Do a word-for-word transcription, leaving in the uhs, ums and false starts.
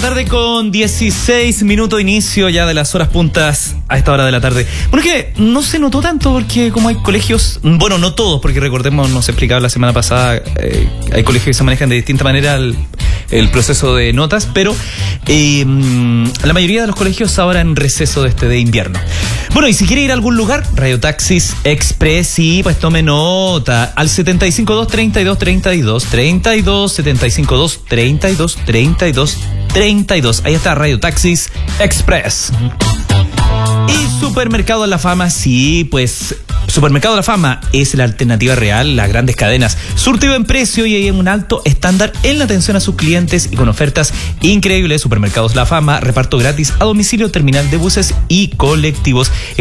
tarde con dieciséis minutos, inicio ya de las horas puntas a esta hora de la tarde. Bueno, es que no se notó tanto porque como hay colegios, bueno, no todos, porque recordemos, nos explicaba la semana pasada, eh, hay colegios que se manejan de distinta manera el, el proceso de notas, pero eh, la mayoría de los colegios ahora en receso de este de invierno. Bueno, y si quiere ir a algún lugar, Radiotaxis Express, sí, pues tome nota, al setenta y cinco dos, treinta y dos, treinta y dos, treinta y dos, setenta y cinco dos, treinta y dos, treinta y dos, treinta y dos. Ahí está Radiotaxis Express. Y Supermercado La Fama, sí, pues Supermercado La Fama es la alternativa real, las grandes cadenas, surtido en precio y hay un alto estándar en la atención a sus clientes y con ofertas increíbles. Supermercados La Fama, reparto gratis a domicilio, terminal de buses y colectivos.